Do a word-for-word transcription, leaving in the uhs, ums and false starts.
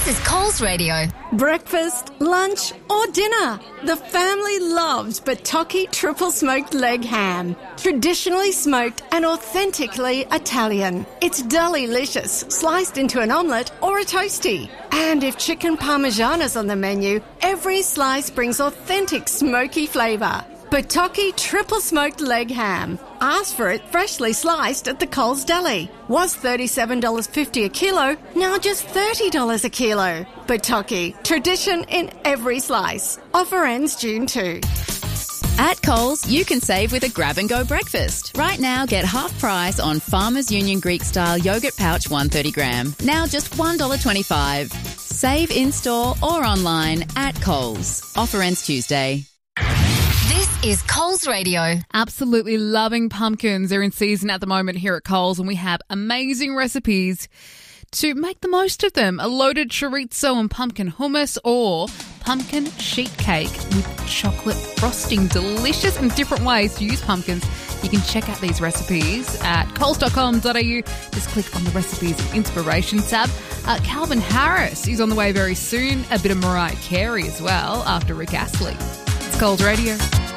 is Coles Radio. Breakfast, lunch or dinner. The family loves Batocchi triple smoked leg ham. Traditionally smoked and authentically Italian. It's delicious, sliced into an omelette or a toastie. And if chicken parmesan is on the menu, every slice brings authentic smoky flavour. Batocchi triple smoked leg ham. Ask for it freshly sliced at the Coles Deli. Was thirty-seven dollars fifty a kilo, now just thirty dollars a kilo. Batocchi, tradition in every slice. Offer ends June second. At Coles, you can save with a grab-and-go breakfast. Right now, get half price on Farmers Union Greek-style yogurt pouch one hundred thirty gram. Now just one dollar twenty-five. Save in-store or online at Coles. Offer ends Tuesday. This is Coles Radio. Absolutely loving pumpkins. They're in season at the moment here at Coles, and we have amazing recipes to make the most of them. A loaded chorizo and pumpkin hummus or pumpkin sheet cake with chocolate frosting. Delicious and different ways to use pumpkins. You can check out these recipes at coles dot com dot a u. Just click on the recipes and inspiration tab. Uh, Calvin Harris is on the way very soon. A bit of Mariah Carey as well after Rick Astley. It's Coles Radio.